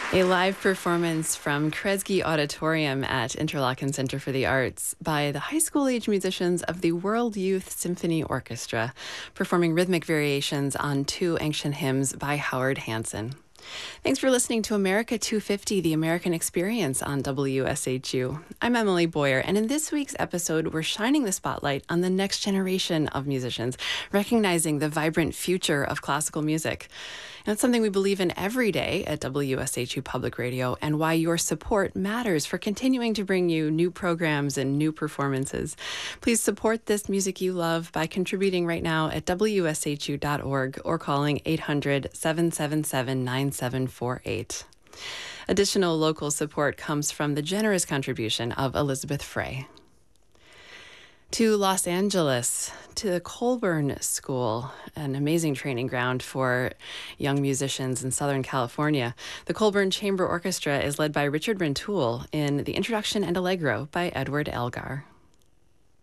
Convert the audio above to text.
A live performance from Kresge Auditorium at Interlochen Center for the Arts by the high school age musicians of the World Youth Symphony Orchestra, performing rhythmic variations on two ancient hymns by Howard Hanson. Thanks for listening to America 250, the American Experience on WSHU. I'm Emily Boyer, and in this week's episode, we're shining the spotlight on the next generation of musicians, recognizing the vibrant future of classical music. And it's something we believe in every day at WSHU Public Radio, and why your support matters for continuing to bring you new programs and new performances. Please support this music you love by contributing right now at WSHU.org or calling 800-777-9748. Additional local support comes from the generous contribution of Elizabeth Frey. To Los Angeles, to the Colburn School, an amazing training ground for young musicians in Southern California. The Colburn Chamber Orchestra is led by Richard Rintoul in The Introduction and Allegro by Edward Elgar.